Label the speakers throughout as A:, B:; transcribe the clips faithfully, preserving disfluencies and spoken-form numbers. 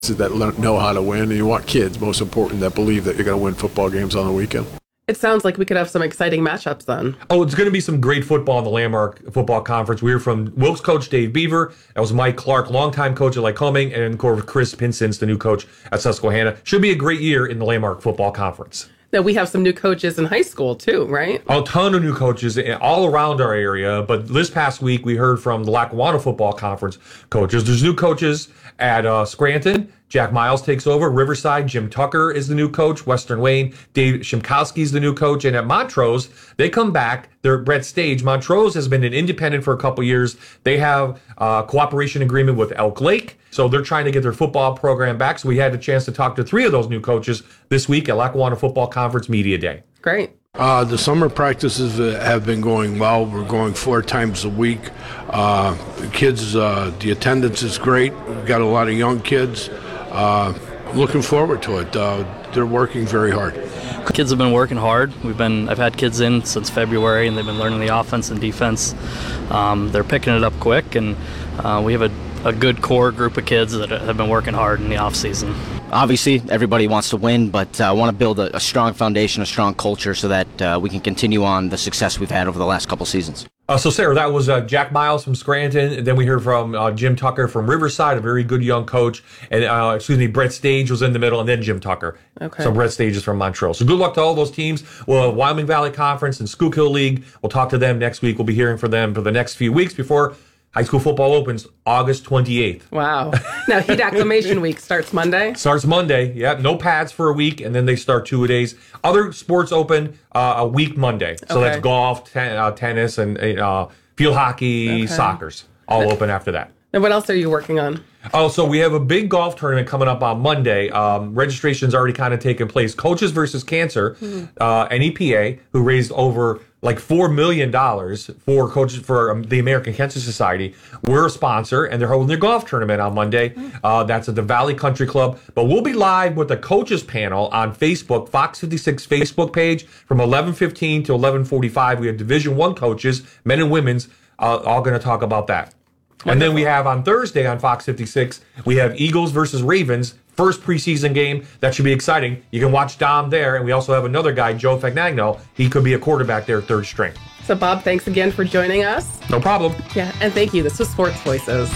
A: that learn, know how to win, and you want kids, most important, that believe that you're going to win football games on the weekend.
B: It sounds like we could have some exciting matchups then.
C: Oh, it's going to be some great football in the Landmark Football Conference. We were from Wilkes coach Dave Beaver. That was Mike Clark, longtime coach at Lycoming, and of course Chris Pinson's the new coach at Susquehanna. Should be a great year in the Landmark Football Conference.
B: Now, we have some new coaches in high school, too, right?
C: A ton of new coaches all around our area. But this past week, we heard from the Lackawanna Football Conference coaches. There's new coaches at uh, Scranton. Jack Miles takes over. Riverside, Jim Tucker is the new coach. Western Wayne, Dave Shimkowski is the new coach. And at Montrose, they come back. They're at Brett Stage. Montrose has been an independent for a couple years. They have a cooperation agreement with Elk Lake. So they're trying to get their football program back. So we had a chance to talk to three of those new coaches this week at Lackawanna Football Conference Media Day.
B: Great.
A: Uh, the summer practices have been going well. We're going four times a week. Uh, the kids, uh, the attendance is great. We've got a lot of young kids. Uh, looking forward to it. Uh, they're working very hard.
D: Kids have been working hard. We've been I've had kids in since February, and they've been learning the offense and defense. Um, they're picking it up quick, and uh, we have a, a good core group of kids that have been working hard in the off season.
E: Obviously, everybody wants to win, but I uh, want to build a, a strong foundation, a strong culture, so that uh, we can continue on the success we've had over the last couple seasons.
C: Uh, so, Sarah, that was uh, Jack Miles from Scranton, and then we heard from uh, Jim Tucker from Riverside, a very good young coach, and uh, excuse me, Brett Stage was in the middle, and then Jim Tucker.
B: Okay.
C: So Brett Stage is from Montrose. So good luck to all those teams. We'll have Wyoming Valley Conference and Schuylkill League. We'll talk to them next week. We'll be hearing from them for the next few weeks before high school football opens August twenty-eighth.
B: Wow. Now, Heat Acclimation Week starts Monday?
C: Starts Monday, yeah. No pads for a week, and then they start two days. Other sports open uh, a week Monday. So
B: Okay.
C: that's golf, ten, uh, tennis, and uh, field hockey,
B: Okay.
C: soccer's all open after that.
B: And what else are you working on?
C: Oh, so we have a big golf tournament coming up on Monday. Um, registration's already kind of taken place. Coaches versus Cancer, uh, N E P A, who raised over like four million dollars for coaches for um, the American Cancer Society. We're a sponsor, and they're holding their golf tournament on Monday. Uh, that's at the Valley Country Club. But we'll be live with the coaches panel on Facebook, Fox fifty-six Facebook page, from eleven fifteen to eleven forty-five. We have Division One coaches, men and women's, uh, all going to talk about that. And then we have on Thursday on Fox fifty-six, we have Eagles versus Ravens, first preseason game. That should be exciting. You can watch Dom there. And we also have another guy, Joe Fagnagno. He could be a quarterback there, third string.
B: So, Bob, thanks again for joining us.
C: No problem.
B: Yeah, and thank you. This was Sports Voices.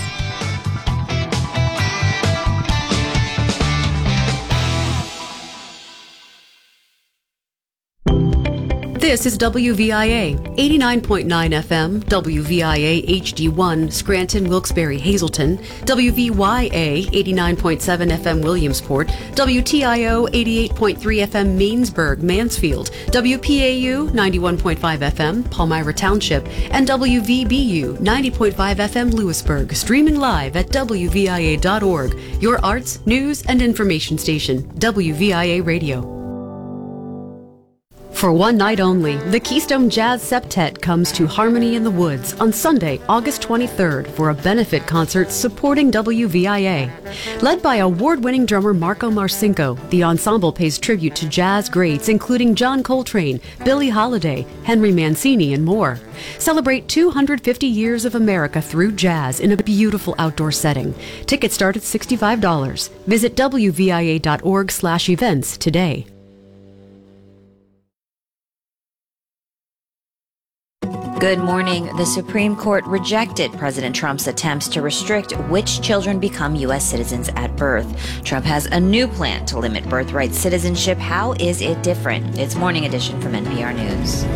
F: This is W V I A, eighty-nine point nine F M, W V I A H D one, Scranton, Wilkes-Barre, Hazleton, W V Y A, eighty-nine point seven F M, Williamsport, W T I O, eighty-eight point three F M, Mainsburg, Mansfield, W P A U, ninety-one point five F M, Palmyra Township, and W V B U, ninety point five F M, Lewisburg, streaming live at W V I A dot org, your arts, news, and information station, W V I A Radio. For one night only, the Keystone Jazz Septet comes to Harmony in the Woods on Sunday, August twenty-third for a benefit concert supporting W V I A. Led by award-winning drummer Marco Marcinko, the ensemble pays tribute to jazz greats including John Coltrane, Billie Holiday, Henry Mancini, and more. Celebrate two hundred fifty years of America through jazz in a beautiful outdoor setting. Tickets start at sixty-five dollars. Visit W V I A dot org slash events today.
G: Good morning. The Supreme Court rejected President Trump's attempts to restrict which children become U S citizens at birth. Trump has a new plan to limit birthright citizenship. How is it different? It's Morning Edition from N P R News.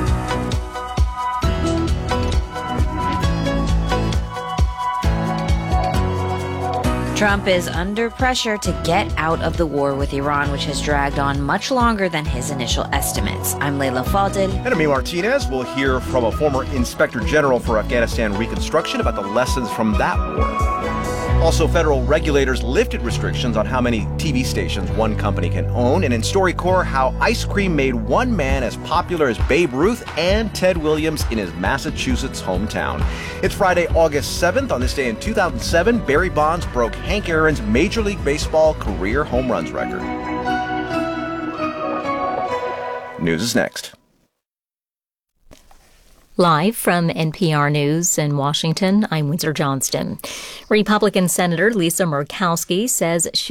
G: Trump is under pressure to get out of the war with Iran, which has dragged on much longer than his initial estimates. I'm Layla Fadel.
H: And Ami Martinez. We'll hear from a former Inspector General for Afghanistan Reconstruction about the lessons from that war. Also, federal regulators lifted restrictions on how many T V stations one company can own. And in StoryCorps, how ice cream made one man as popular as Babe Ruth and Ted Williams in his Massachusetts hometown. It's Friday, August seventh. On this day in two thousand seven, Barry Bonds broke Hank Aaron's Major League Baseball career home runs record. News is next.
I: Live from N P R News in Washington, I'm Windsor Johnston. Republican Senator Lisa Murkowski says she